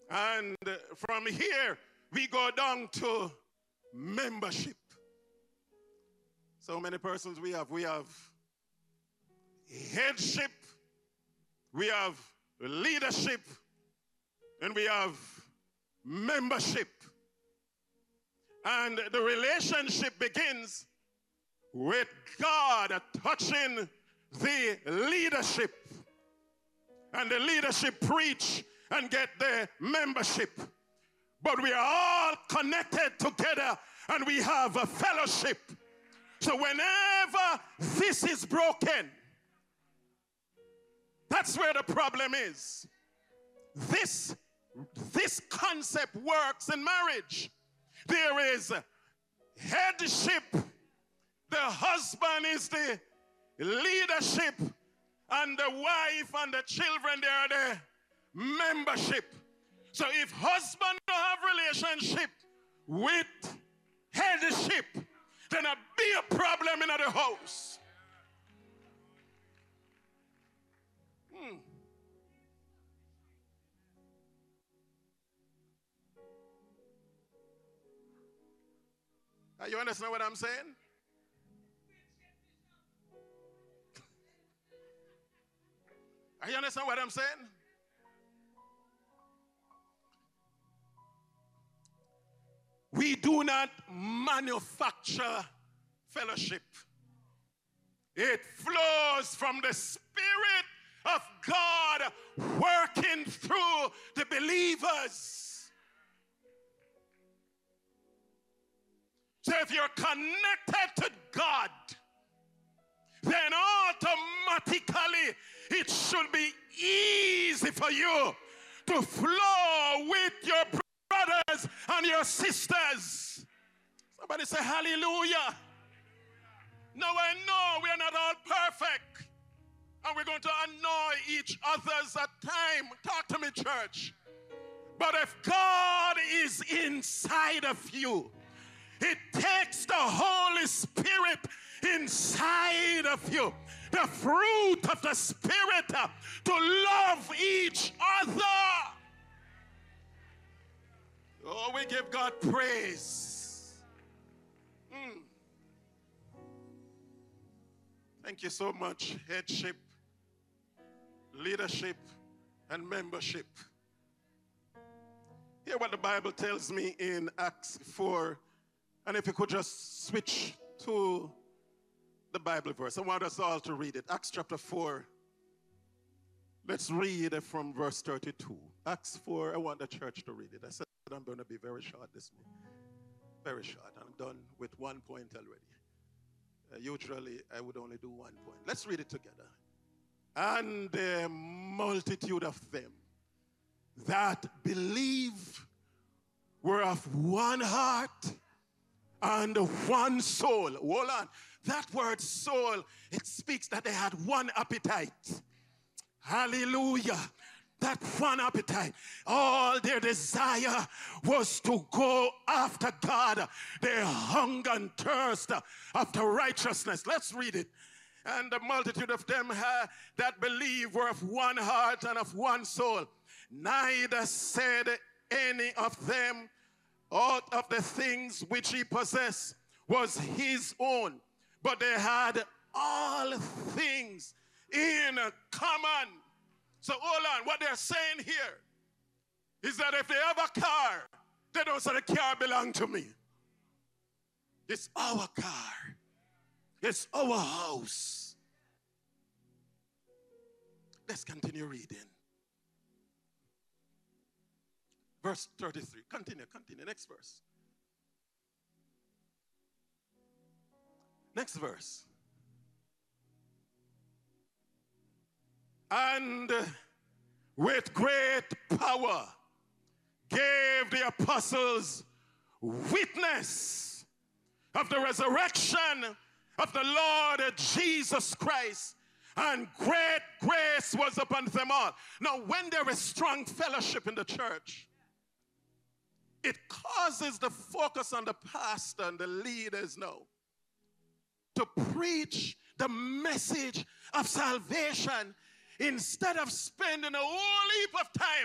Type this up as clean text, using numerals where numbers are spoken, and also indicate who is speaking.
Speaker 1: And from here, we go down to membership. So many persons we have. We have headship, we have leadership, and we have membership. And the relationship begins with God touching the leadership. And the leadership preach and get the membership. But we are all connected together and we have a fellowship. So whenever this is broken, that's where the problem is. This concept works in marriage. There is headship. The husband is the leadership, and the wife and the children, they are the membership. So if husband don't have relationship with headship, then there'll be a problem in the house. You understand what I'm saying? You understand what I'm saying? We do not manufacture fellowship. It flows from the Spirit of God working through the believers. So if you're connected to God, then automatically it should be easy for you to flow with your brothers and your sisters. Somebody say hallelujah. Now I know we are not all perfect, and we're going to annoy each other's at time. Talk to me, church. But if God is inside of you, it takes the Holy Spirit inside of you, the fruit of the Spirit, to love each other. Oh, we give God praise. Thank you so much. Headship, leadership, and membership. Hear what the Bible tells me in Acts 4. And if you could just switch to the Bible verse. I want us all to read it. Acts chapter 4. Let's read it from verse 32. Acts 4, I want the church to read it. I said I'm going to be very short this morning. Very short. I'm done with 1 point already. Usually, I would only do 1 point. Let's read it together. And the multitude of them that believe were of one heart and one soul. Hold on. That word soul, it speaks that they had one appetite. Hallelujah. That one appetite. All their desire was to go after God. Their hunger and thirst after righteousness. Let's read it. And the multitude of them that believe were of one heart and of one soul. Neither said any of them aught of the things which he possessed was his own, but they had all things in common. So hold on, what they're saying here is that if they have a car, they don't say the car belongs to me. It's our car. It's our house. Let's continue reading. Verse 33. Continue. Next verse. Next verse. And with great power gave the apostles witness of the resurrection of the Lord Jesus Christ, and great grace was upon them all. Now, when there is strong fellowship in the church, it causes the focus on the pastor and the leaders now to preach the message of salvation instead of spending a whole heap of time